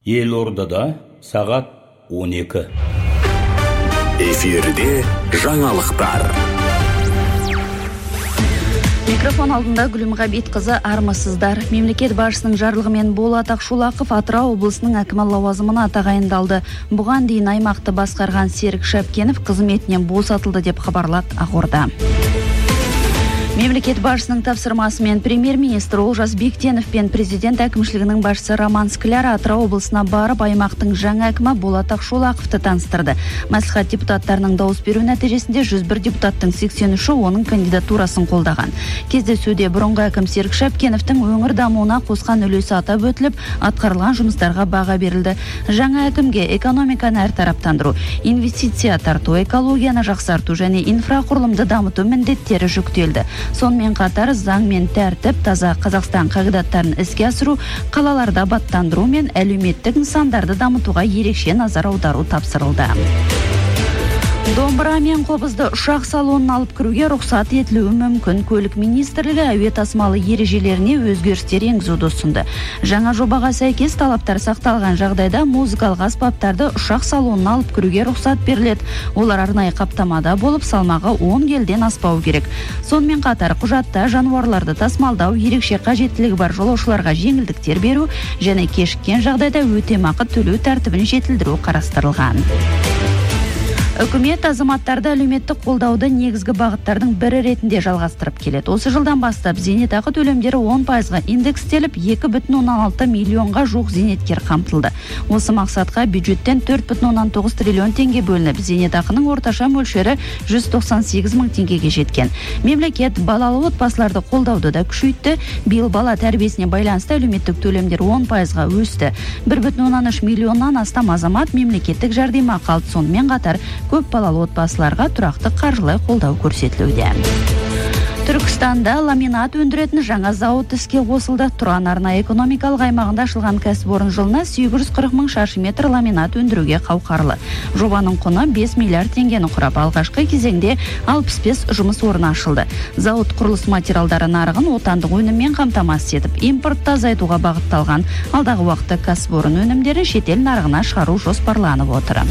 Елордада сағат 12. Эфирде жаңалықтар. Микрофон алдында Гүлімғабит қызы, армысыздар. Мемлекет басшысының жарлығымен Болат Ақшолақов Атырау облысының әкімі лауазымына тағайындалды. Бұған дейін аймақты басқарған Серік Шапкенов қызметінен босатылды деп хабарлады Ақорда. Мемлекет басшысының тапсырмасымен премьер-министр Олжас Бектенов пен президент әкімшілігінің басшысы Роман Скляр Атырау облысына барып, аймақтың жаңа әкімі Болат Ақшолақовты таныстырды. Мәслихат депутаттарының дауыс беру нәтижесінде 101 депутаттың 83-і оның кандидатурасын қолдаған. Кездесуде бұрынғы әкім Серік Шапкеновтың өңір дамуына қосқан үлесі атап өтіліп, атқарылған жұмыстарға баға берілді. Жаңа әкімге экономиканы әртараптандыру, инвестиция тарту, экологияны жақсарту және инфрақұрылымды дамыту міндеттері жүктелді. Сонымен қатар заң мен тәртіп, таза Қазақстан қағидаттарын іске асыру, қалаларды абаттандыру мен әлеуметтік нысандарды дамытуға ерекше назар аудару тапсырылды. Домбыра мен қобызды ұшақ салонын алып кіруге рұқсат етілуі мүмкін. Көлік министрлігі әуе тасымалы ережелеріне өзгерістер енгізуді ұсынды. Жаңа жобаға сәйкес талаптар сақталған жағдайда музыкалық аспаптарды ұшақ салонын алып кіруге рұқсат беріледі. Олар арнайы қаптамада болып, салмағы 10 келіден аспау керек. Сонымен қатар құжатта жануарларды тасымалдау, ерекше қажеттілігі бар жолаушыларға жеңілдіктер беру және кешіккен жағдайда өтемақы төлеу тәртібін жетілдіру қарастырылған. Үкімет азаматтарды әлеуметтік қолдауды негізгі бағыттардың бірі ретінде жалғастырып келеді. Осы жылдан бастап зейнетақы төлемдері 10%-ға индекстеліп, 2,16 миллионға жуық зейнеткер қамтылды. Осы мақсатқа бюджеттен 4,9 триллион теңге бөлініп, зейнетақының орташа мөлшері 198 мың теңгеге жеткен. Мемлекет балалы отбасыларды қолдауды да күшейтті. Биыл бала тәрбиесіне байланысты әлеуметтік төлемдер 10%-ға өсті. 1,3 миллионнан астам азамат мемлекеттік жәрдемақы алды. Сонымен қатар көп балалы отбасыларға тұрақты қаржылай қолдау көрсетілуде. Түркістанда ламинат өндіретін жаңа зауыт іске қосылды. Тұран арнайы экономикалық аймағында ашылған кәсіпорын жылына 740 мың шаршы метр ламинат өндіруге қауқарлы. Жобаның құны 5 миллиард теңгені құрап, алғашқы кезеңде 65 жұмыс орны ашылды. Зауыт құрылыс материалдары нарығын отандық өніммен қамтамасыз етіп, импортты азайтуға бағытталған. Алдағы уақытта кәсіпорын өнімдерін шетел нарығына шығару жоспарланып отыр.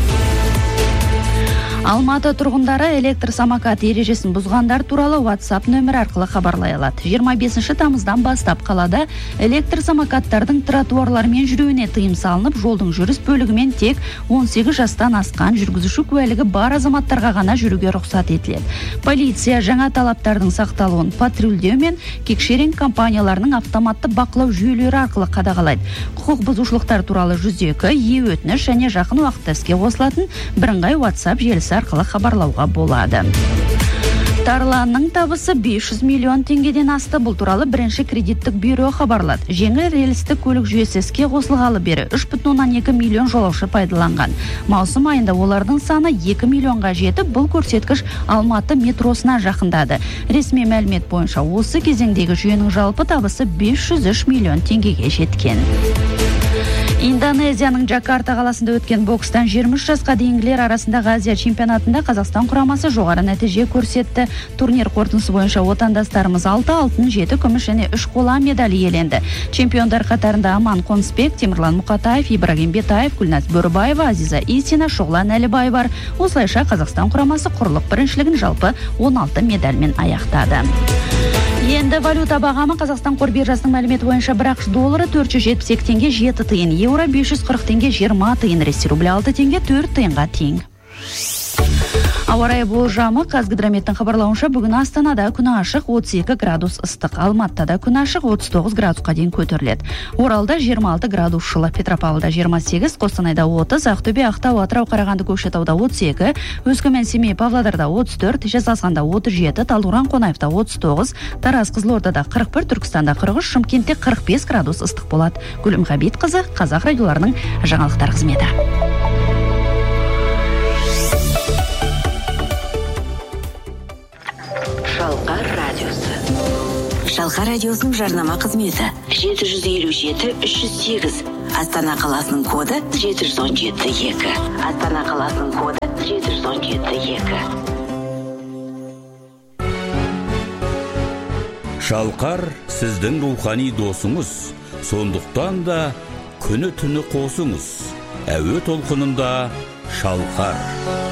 Алматы тұрғындары электр самокат ережесін бұзғандар туралы WhatsApp нөмірі арқылы хабарлай алады. 25 тамыздан бастап қалада электр самокаттардың тротуарлармен жүруіне тыйым салынып, жолдың жүріс бөлігімен тек 18 жастан асқан жүргізуші куәлігі бар азаматтарға ғана жүруге рұқсат етіледі. Полиция жаңа талаптардың сақталуын патрульдеу мен кекшеринг компанияларының автоматты бақылау жүйелері арқылы қадағалайды. Құқық бұзушылықтар туралы 102 өтініш және жақын уақытта іске қосылатын бірыңғай WhatsApp желісі арқылы хабарлауға болады. Тарланның табысы 500 миллион теңгеден асты. Бұл туралы бірінші кредиттік бюро хабарлады. Жеңіл рельсті көлік жүйесі іске қосылғалы бері 3,2 миллион жолаушы пайдаланған. Маусым айында олардың саны 2 миллионға жетіп, бұл көрсеткіш Алматы метросына жақындады. Ресми мәлімет бойынша осы кезеңдегі жүйенің жалпы табысы 503 миллион теңгеге жеткен. Индонезияның Джакарта қаласында өткен бокстан 23 жасқа дейінгілер арасындағы Азия чемпионатында Қазақстан құрамасы жоғары нәтиже көрсетті. Турнир қорытындысы бойынша отандастарымыз 6 алтын, 7 күміс және 3 қола медаль иеленді. Чемпиондар қатарында Аман Қонысбек, Темірлан Мұқатаев, Ибрагим Бетаев, Гүлназ Бөрібаева, Азиза Исина, Шоғлан Әлібай бар. Осылайша Қазақстан құрамасы құрлық біріншілігін жалпы 16 медальмен аяқтады. Енді валюта бағамы Қазақстан қор биржасының мәліметі бойынша бір ақш доллары 472 теңге 7 тиын, еуро 540 теңге 20 тиын, ресей рублі 6 теңге 4 тиынға тең. Ауа райы болжамы Қазгидрометтің хабарлауынша бүгін Астанада күн ашық 32 градус ыстық, Алматыда күн ашық 39 градусқа дейін көтеріледі. Оралда 26 градус жылы, Петропавлда 28, Қостанайда 30, Ақтөбе, Ақтау, Атырау, Қарағанды, Көкшетауда 32, Өскемен, Семей, Павлодарда 34, Жезқазғанда 37, Талдықорған, Қонаевта 39, Тараз, Қызылордада 41, Түркістанда 43, Шымкентте 45 градус ыстық болады. Гүлімғабит қызы, Қазақ радиоларының жаңалықтар қызметі. Шалқар радиосының жарнама қызметі 757-308. Астана қаласының коды 717-2. Астана қаласының коды 717-2. Шалқар сіздің рухани досыңыз. Сондықтан да күні түні қосыңыз. Әуе толқынында шалқар.